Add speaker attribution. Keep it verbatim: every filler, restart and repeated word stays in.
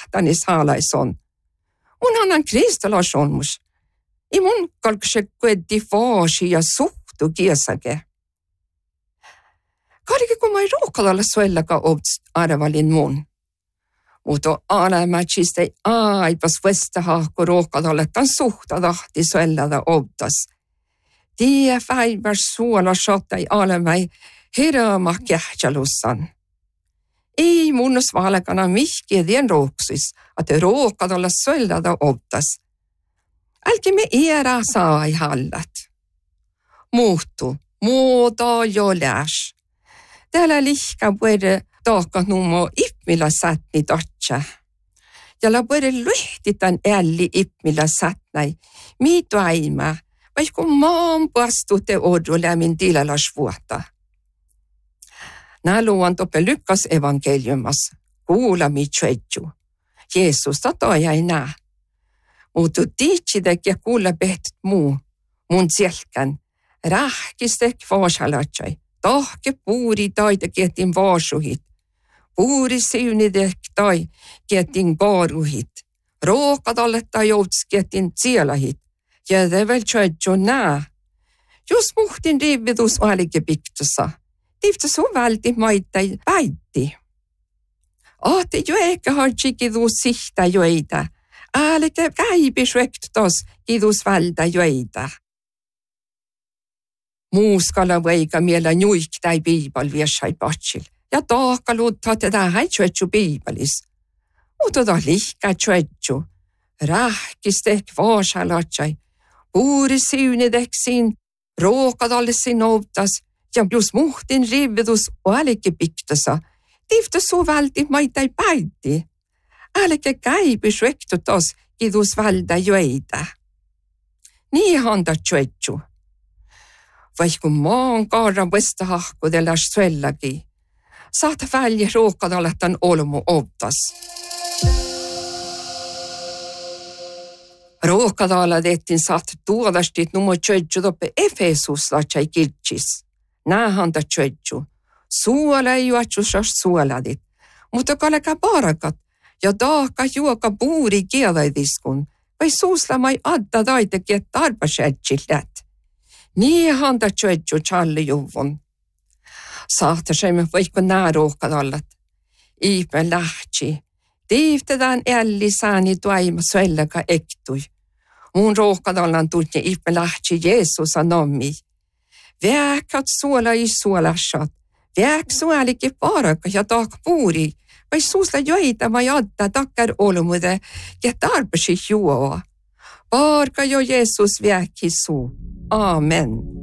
Speaker 1: sahtani saalaison. Mun annan kristalaisonmus. I mun kalkse kuetti faasi ja suhtu kiesake. Karike kun mä ruokadalla suellaka obst arvalin mun. Mutta alemätsistä aipas vestahahko ruokadalle tan suhta tahti suellada obtas. Tie päivär suola shottai alemai hirama kähtjalussan. Ei munnus valekana mihkien ruoksis, että ruokadalla suellada obtas. Älki me era sai hallat. Muuttu, muuta jo läs. Täällä lihka puhuta taakka nummo ipmillä sätni tatsa. Täällä puhuta lyhtitan älli ipmillä sätnäi. Mitu aima, vaikka maan puastute odu lämmin tilalas vuotta. Nää luon toppe lykkas evankeliumas. Kuula mi tjöitju. Jeesusta toijai nää. Mutta tiitsidek ja kuulla behtet muu, mun selkän, rähkistek vaasalatsai, tahke puuri taita kietin vaasuhit, puuri siunidek tai kietin kaaruhit, ruokadalletta jouts kietin sielahit, ja det väl tjöjtjo nää. Just muhtin rividus alike piktusa, tifta så välti maitai päitti. Ahti jo eikä hartsikidus sihta joita, älkä käipisvektas kidusvalda joita. Muuskalla vaikka miellä nuiktai piipal viesai patsil. Ja taakaluutta tätä häitsyetsu piipalis. Mutta ta lihkä tsyetsu. Rähkistek vaasalatsai. Puuri siunideksin. Ruokadallisin obtas. Ja just muhtin rividus och älke piktasa. Tifta så välti maitai päitti. Älkä käipisvektutas kidusvalda joita. Niin handa tsyetsu. Vaikka maan kaaran vestahahkudella suellagi, saata välja ruokadalletan olmu obtas. Ruokadalla tehtiin saat tuodastit nummo tjöitsu toppe Efesuslatsai kiltsis. Nähanda tjöitsu. Suola ei juotsusas suoladit, mutta kaleka parakat ja taaka juoka puuri kielaidiskun, vai suuslamai adda taitekiet tarpasetsillet. Niin handa tjöitju tjalli juvun. Saatasemme vaikka nää ruokadallat. Iipä lähtsi. Tiivtetään ällisääni tuaima suellaka ektui. Mun ruokadallan tunne iipä lähtsi Jeesusa nommi. Väkat suola i suolasat. Väk suolikin paraka ja taak puuri. Vai suusla joita vai adda takkar olumude ja tarpesi juoa. Parka jo Jeesus väki suu. Amen.